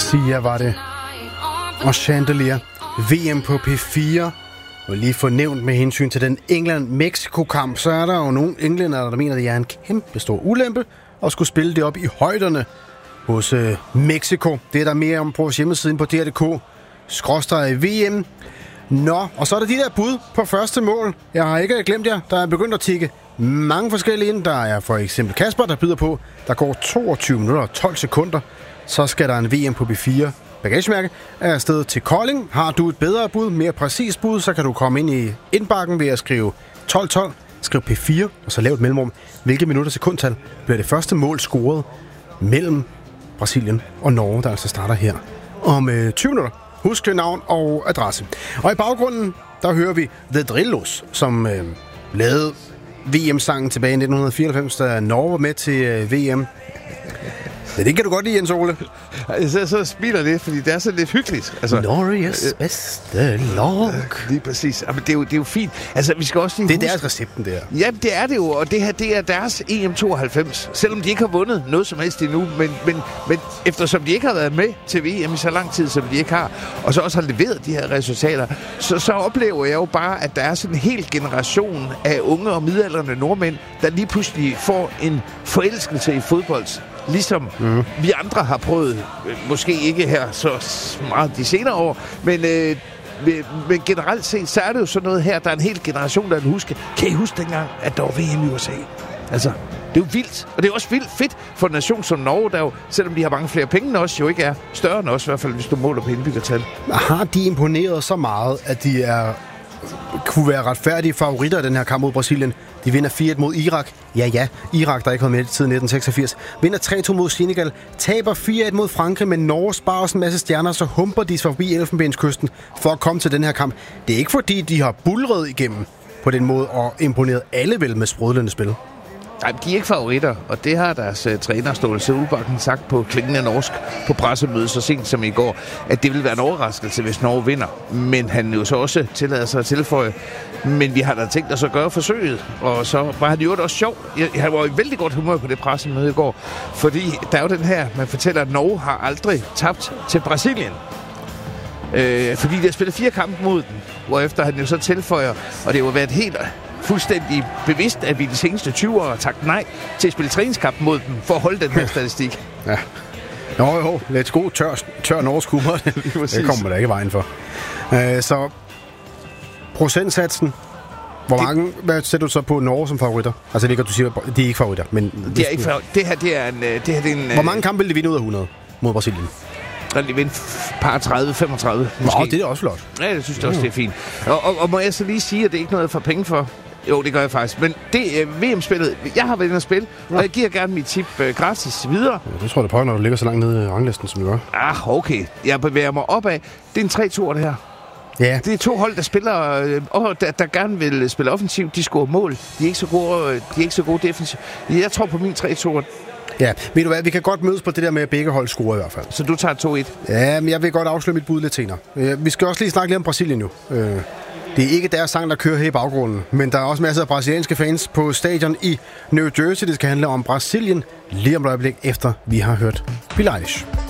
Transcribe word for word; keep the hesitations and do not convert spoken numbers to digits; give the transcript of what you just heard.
Sia var det. Og Chandelier. V M på P fire. Og lige få nævnt med hensyn til den England-Mexico-kamp, så er der jo nogle englændere, der mener, at det er en kæmpe stor ulempe at skulle spille det op i højderne hos øh, Mexico. Det er der mere om på vores hjemmesiden på D R punktum d k. Skråstreg V M. Nå, og så er der de der bud på første mål. Jeg har ikke glemt jer. Der er begyndt at tikke mange forskellige ind. Der er for eksempel Kasper, der byder på. Der går toogtyve minutter og tolv sekunder. Så skal der en V M på P fire bagagemærke er afsted til Kolding. Har du et bedre bud, mere præcis bud, så kan du komme ind i indbakken ved at skrive tolv tolv. Skriv P fire, og så lav et mellemrum. Hvilke minutter sekundtal bliver det første mål scoret mellem Brasilien og Norge, der altså starter her om øh, tyve minutter. Husk navn og adresse. Og i baggrunden, der hører vi The Drillos, som øh, lavede V M-sangen tilbage i nitten fireoghalvfems, da Norge var med til øh, V M. Ja, det kan du godt lide, Jens Ole. Så, så smiler det, fordi det er så lidt hyggeligt. Altså, Norges bedste log. Lige præcis. Jamen, det, er jo, det er jo fint. Altså, vi skal også lige det er huske... deres recepten, det her. Ja, det er det jo, og det her, det er deres E M tooghalvfems. Selvom de ikke har vundet noget som helst endnu, men, men, men eftersom de ikke har været med til V M i så lang tid, som de ikke har, og så også har leveret de her resultater, så, så oplever jeg jo bare, at der er sådan en hel generation af unge og midaldrende nordmænd, der lige pludselig får en forelskelse i fodbold. Ligesom mm. vi andre har prøvet, måske ikke her så meget de senere år, men, øh, men generelt set, så er det jo sådan noget her, der er en hel generation, der vil huske. Kan I huske dengang, at der var V M i U S A? Altså, det er jo vildt, og det er også vildt fedt for en nation som Norge, der jo, selvom de har mange flere penge end os, jo ikke er større end os, i hvert fald hvis du måler på indbyggertal. Har de imponeret så meget, at de er kunne være retfærdige favoritter i den her kamp mod Brasilien? De vinder fire et mod Irak. Ja, ja. Irak, der ikke har med siden nitten seksogfirs. Vinder tre to mod Senegal. Taber fire et mod Frankrig, men Norge sparer også en masse stjerner, så humper de sig forbi Elfenbenskysten for at komme til den her kamp. Det er ikke fordi, de har bulret igennem på den måde og imponeret alle vel med sprudlende spil. Nej, de er ikke favoritter, og det har deres uh, træner Ståle Solbakken sagt på klingende norsk på pressemødet så sent som i går, at det vil være en overraskelse, hvis Norge vinder. Men han jo så også tillader sig at tilføje, men vi har da tænkt os at gøre forsøget, og så var han jo også sjov. Jeg, jeg var i vældig godt humør på det pressemøde i går, fordi der er jo den her, man fortæller, at Norge har aldrig tabt til Brasilien. Øh, fordi de har spillet fire kampe mod den, hvorefter han jo så tilføjer, og det har jo været helt fuldstændig bevidst, at vi de seneste tyve år har sagt nej til at spille træningskamp mod dem, for at holde den her statistik. Ja. Nå jo, let's go. Tør, tør norsk humor. Det kommer der ikke vejen for. Uh, så procentsatsen. Hvor mange, det, hvad sætter du så på Norge som favoritter? Altså det ikke, at du siger, de er ikke favoritter, men... Det er ikke favoritter. Det her, det er en... Det her, det er en hvor mange kampe vil de vinde ud af hundrede mod Brasilien? Der vil vinde par tredive femogtredive måske. Nå, det er også flot. Ja, jeg synes det også, det er fint. Og, og, og må jeg så lige sige, at det er ikke noget, jeg får penge for? Jo, det gør jeg faktisk. Men det uh, V M-spillet, jeg har været inde at spille, ja. Og jeg giver gerne mit tip uh, gratis videre. Ja, det tror jeg, det prøver, når du ligger så langt nede i ranglisten, som du gør. Ah, okay. Jeg bevæger mig opad. Det er en tre to det her. Ja. Det er to hold, der spiller, øh, og der, der gerne vil spille offensivt. De scorer mål. De er ikke så gode, de er ikke så gode defensivt. Jeg tror på min tre to. Ja, ved du hvad, vi kan godt mødes på det der med, at begge hold scorer i hvert fald. Så du tager to et? Ja, men jeg vil godt afsløre mit bud lidt senere. Vi skal også lige snakke lidt om Brasilien nu. Det er ikke deres sang, der kører her i baggrunden, men der er også masser af brasilianske fans på stadion i New Jersey. Det skal handle om Brasilien lige om et øjeblik efter, vi har hørt Billie Eilish.